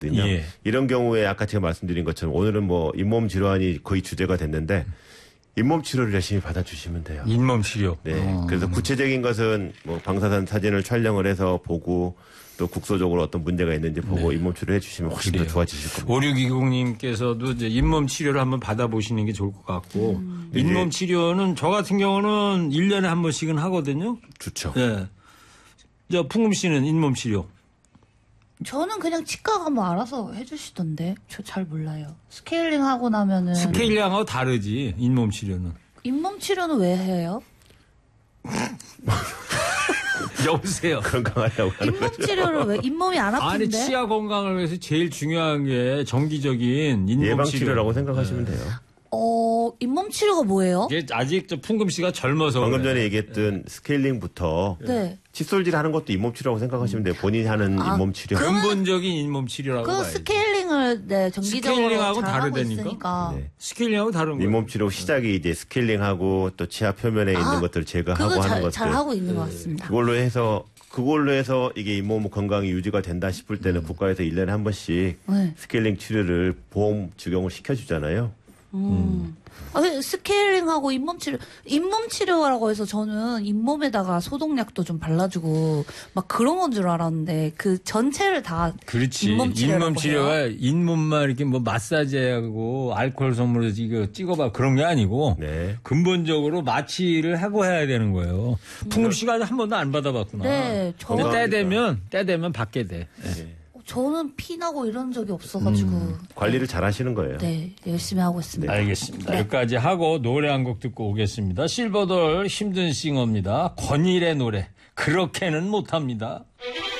예. 이런 경우에 아까 제가 말씀드린 것처럼 오늘은 뭐 잇몸 질환이 거의 주제가 됐는데 잇몸 치료를 열심히 받아주시면 돼요. 잇몸 치료. 네. 그래서 구체적인 것은 뭐 방사선 사진을 촬영을 해서 보고 또 국소적으로 어떤 문제가 있는지 보고 잇몸 치료를 해주시면 훨씬 더 좋아지실 겁니다. 5620님께서도 이제 잇몸 치료를 한번 받아보시는 게 좋을 것 같고 잇몸 치료는 저 같은 경우는 1년에 한 번씩은 하거든요. 좋죠. 네. 저 풍금 씨는 잇몸 치료. 저는 그냥 치과 가면 알아서 해주시던데. 저 잘 몰라요. 스케일링 하고 나면은. 스케일링하고 다르지, 잇몸 치료는. 잇몸 치료는 왜 해요? 여보세요. 건강하려고 하는 잇몸 치료를 왜? 잇몸이 안 아니, 아픈데? 치아 건강을 위해서 제일 중요한 게 정기적인 잇몸 예방 치료. 치료라고 생각하시면 돼요. 잇몸 치료가 뭐예요? 이게 아직 저 풍금 씨가 젊어서. 방금 그래요. 전에 얘기했던 스케일링부터 네. 칫솔질 하는 것도 잇몸 치료라고 생각하시면 돼요. 본인이 하는 잇몸 치료. 근본적인 잇몸 치료라고 그 봐야지. 스케일링을 네, 정기적으로 스케일링하고 잘 하고 다르다니까? 있으니까. 네. 스케일링하고 다른 거예요. 잇몸 치료 시작이 이제 스케일링하고 또 치아 표면에 있는 것들을 제거하고 그거 하는 것들. 잘 하고 있는 것 같습니다. 그걸로 해서 이게 잇몸 건강이 유지가 된다 싶을 때는 국가에서 1년에 한 번씩 네. 스케일링 치료를 보험 적용을 시켜주잖아요. 스케일링하고 잇몸 치료라고 해서 저는 잇몸에다가 소독약도 좀 발라주고 막 그런 건 줄 알았는데 그 전체를 다 그렇지. 잇몸 치료라고 잇몸 치료가 해요? 잇몸만 이렇게 뭐 마사지하고 알코올 솜으로 이거 찍어봐 그런 게 아니고 네. 근본적으로 마취를 하고 해야 되는 거예요. 풍금 씨가 한 번도 안 받아봤구나. 네, 근데 때 되면 받게 돼. 네. 저는 피나고 이런 적이 없어가지고 관리를 잘 하시는 거예요. 네 열심히 하고 있습니다. 알겠습니다. 여기까지 하고 노래 한 곡 듣고 오겠습니다. 실버돌 힘든 싱어입니다. 권일의 노래 그렇게는 못합니다.